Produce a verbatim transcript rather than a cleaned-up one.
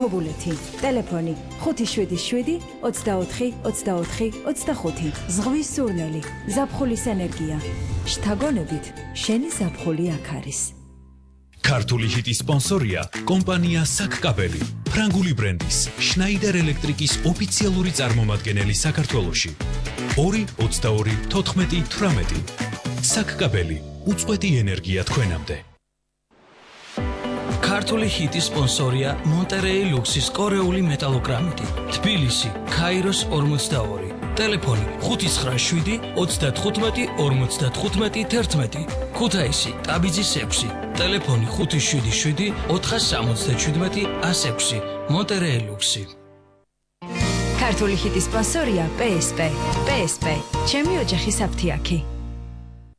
Obuleti, telefoni ხუთი შვიდი შვიდი ოცდაოთხი ოცდაოთხი ოცდახუთი. ზღვის სურნელი, ზაფხულის ენერგია. შთაგონებით, შენი ზაფხული აქ არის. ქართული ჰიტის სპონსორია კომპანია საკკაბელი, ფრანგული ბრენდის შნაიდერ ელექტრიკის ოფიციალური წარმომადგენელი საქართველოში. ორი ოცდაორი თოთხმეტი თვრამეტი. საკკაბელი, უწყვეტი ენერგია თქვენამდე. ქართული ჰიტის სპონსორია მონტერეი ლუქსის კორეული მეტალოგრამიტი, თბილისი, ქაიროს ორმოცდაორი, ტელეფონი ხუთი ცხრა შვიდი ოცდათხუთმეტი ორმოცდათხუთმეტი თერთმეტი, ქუთაისი, ტაბიძის ექვსი, ტელეფონი ხუთი შვიდი შვიდი ოთხასამოცდაშვიდმეტი ას ექვსი, მონტერეი ლუქსი. ქართული ჰიტის სპონსორია პე ეს პე, პე ეს პე, ჩემი ოჯახის აფთიაქი.